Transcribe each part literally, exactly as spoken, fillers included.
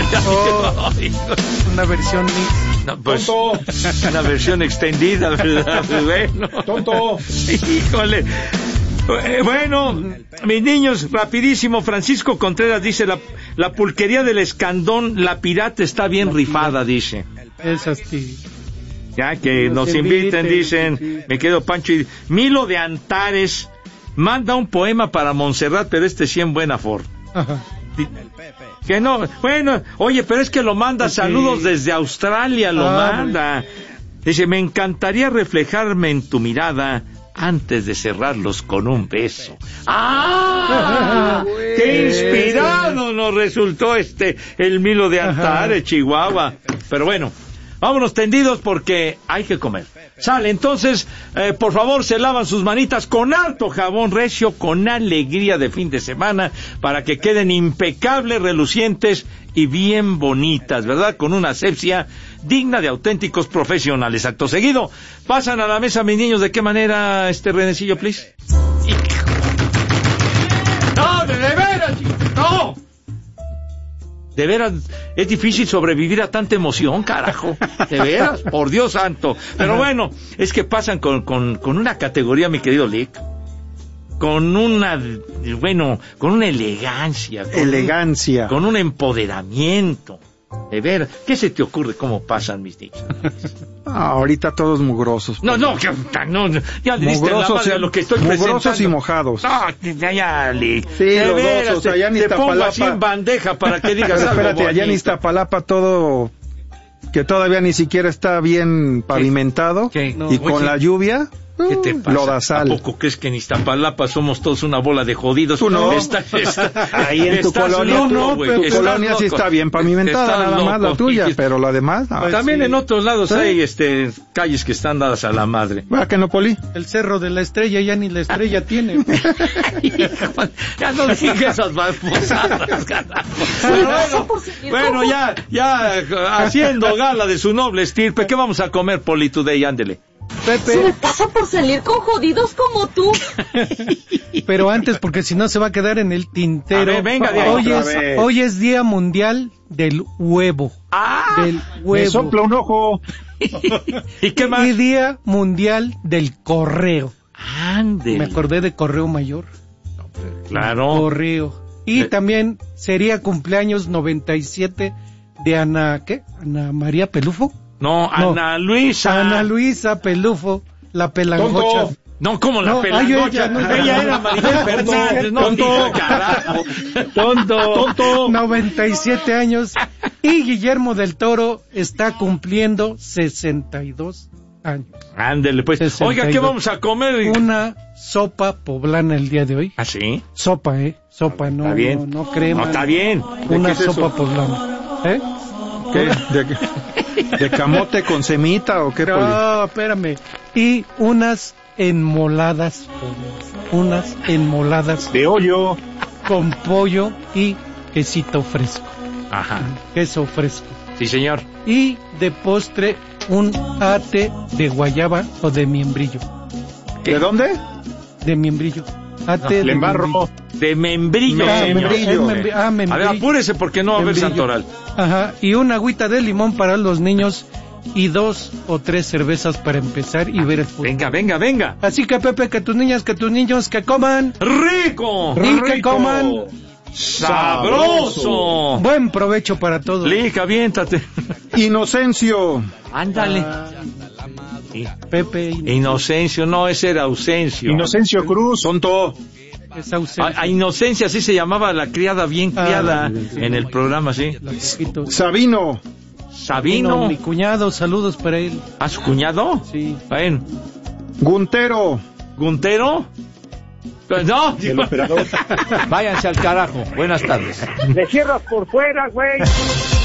Oh, una versión no, pues, una versión extendida, ¿verdad? Bueno. Tonto. Híjole. Bueno, mis niños, rapidísimo. Francisco Contreras dice, la, la pulquería del Escandón, la pirata está bien rifada, dice. Esas sí. Ya que nos, nos inviten, inviten, dicen, sí. Me quedo Pancho. Y Milo de Antares manda un poema para Montserrat, pero este sí en buena forma. Ajá. Que no, bueno, oye, pero es que lo manda, sí. Saludos desde Australia, lo ah, manda. Dice, me encantaría reflejarme en tu mirada antes de cerrarlos con un beso. ¡Ah! ¡Qué inspirado nos resultó este, el Milo de Antares, Chihuahua! Pero bueno, vámonos tendidos porque hay que comer. Sale, entonces, eh, por favor, se lavan sus manitas con harto jabón recio, con alegría de fin de semana, para que queden impecables, relucientes y bien bonitas, ¿verdad? Con una asepsia digna de auténticos profesionales. Acto seguido, pasan a la mesa, mis niños. ¿De qué manera, este Renecillo, please? ¡No, de, de veras! ¡No! De veras, es difícil sobrevivir a tanta emoción, carajo. De veras, por Dios santo. Pero bueno, es que pasan con, con, con una categoría, mi querido Lick. Con una, bueno, con una elegancia. Con elegancia. Un, con un empoderamiento. De veras, ¿qué se te ocurre cómo pasan mis niños? Ah, ahorita todos mugrosos. No, no, que, no, ya le diste la madre a lo que estoy mugrosos presentando. Y mojados. No, ya, ya, Lick. Sí, de los veras, dos, o sea, te, allá en te pongo así Iztapalapa. en bandeja para que digas Pero algo espérate, allá en bonito. Iztapalapa todo, que todavía ni siquiera está bien pavimentado. ¿Qué? No, y con oye, la lluvia... ¿Qué te pasa? Lodazal. ¿A poco crees que en Iztapalapa somos todos una bola de jodidos? Tú no. Está, está, ahí en tu colonia, loco, no, güey. tu colonia sí está bien pavimentada, Estás nada loco. más la tuya, pero la demás, no. Pues también sí. En otros lados ¿Sí? Hay este calles que están dadas a la madre. ¿Va que no, Poli? El Cerro de la Estrella ya ni la estrella tiene. Ya no digas esas babosadas, carajo. Bueno, bueno, ya, ya haciendo gala de su noble estirpe, ¿qué vamos a comer, Poli, today? Ándele. Pepe. Se me pasa por salir con jodidos como tú. Pero antes, porque si no se va a quedar en el tintero. A ver, venga de ahí. Hoy Otra es, vez. hoy es Día Mundial del Huevo. Ah, del huevo. Me sopla un ojo. ¿Y qué más? Y Día Mundial del Correo. Ande. Me acordé de Correo Mayor. Claro. Correo. Y Eh. también sería cumpleaños noventa y siete de Ana, ¿qué? Ana María Pelufo. No, No. Ana Luisa. Ana Luisa Pelufo, la pelangocha. Tonto. No, como la No, pelangocha. ay, ella, no. Ella era Maribel Fernández. No, Tonto. diga, carajo. Tonto. Tonto. noventa y siete años. Y Guillermo del Toro está cumpliendo sesenta y dos años. Ándele, pues. sesenta y dos. Oiga, ¿qué vamos a comer? Una sopa poblana el día de hoy. ¿Ah, sí? Sopa, ¿eh? Sopa, no, Está bien. no, no crema. No, está bien. Una ¿De qué es sopa eso? poblana. ¿Eh? ¿Qué? ¿De, de camote con semita o qué, Poli? No, espérame. Y unas enmoladas, unas enmoladas De hoyo. con pollo y quesito fresco. Ajá. Queso fresco. Sí, señor. Y de postre, un ate de guayaba o de miembrillo. ¿Qué? ¿De dónde? De miembrillo. Ate Le de embarro. miembrillo. De membrillo, Ah, señor. membrillo. es membri- ah, A ver, membrillo. apúrese porque no va a haber Membrillo. santoral. Ajá, y una agüita de limón para los niños y dos o tres cervezas para empezar y ver el fútbol. Venga, venga, venga. Así que, Pepe, que tus niñas, que tus niños, que coman ¡Rico! y que coman. ¡Sabroso! Buen provecho para todos. Lica, aviéntate. Inocencio. Ándale. Sí. Pepe, Inocencio, no, ese era Ausencio. Inocencio Cruz. Tonto. es ausente. A, a Inocencia así se llamaba la criada bien Ah, criada sí, sí. en el programa, sí. Los chiquitos. Sabino. Sabino. Mi cuñado, saludos para él. ¿A su cuñado? Sí. Bueno. Guntero. ¿Guntero? Pues no. El operador. Váyanse al carajo. Buenas tardes. Le cierras por fuera, güey.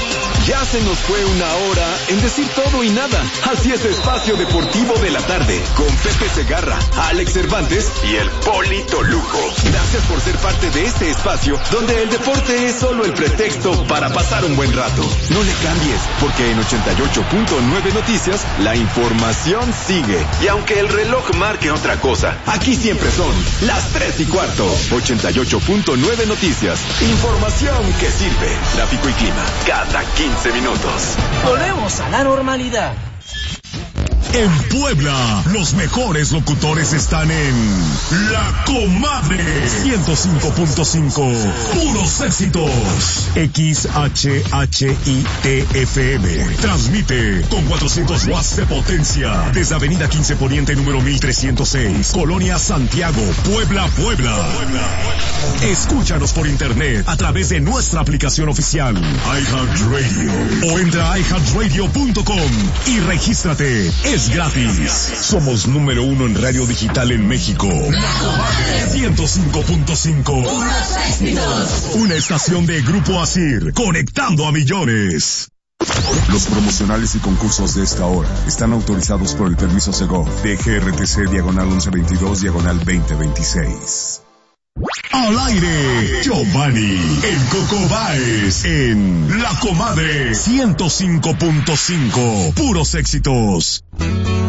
Ya se nos fue una hora en decir todo y nada. Así es Espacio Deportivo de la Tarde, con Pepe Segarra, Alex Cervantes y el Polito Luco. Gracias por ser parte de este espacio, donde el deporte es solo el pretexto para pasar un buen rato. No le cambies, porque en ochenta y ocho punto nueve Noticias, la información sigue. Y aunque el reloj marque otra cosa, aquí siempre son las tres y cuarto. ochenta y ocho punto nueve Noticias. Información que sirve. Tráfico y clima cada quince minutos. Volvemos a la normalidad. En Puebla, los mejores locutores están en La Comadre ciento cinco punto cinco. Puros éxitos. X H H I T F M. Transmite con cuatrocientos watts de potencia desde Avenida quince Poniente número mil trescientos seis, Colonia Santiago, Puebla, Puebla. Escúchanos por internet a través de nuestra aplicación oficial iHeartRadio o entra a i heart radio punto com y regístrate. Es gratis. Somos número uno en radio digital en México. ciento cinco punto cinco. Una estación de Grupo Asir, conectando a millones. Los promocionales y concursos de esta hora están autorizados por el permiso Segov de G R T C diagonal once veintidós diagonal veinte veintiséis. Al aire, Giovanni, el Coco Báez, en La Comadre ciento cinco punto cinco. Puros éxitos.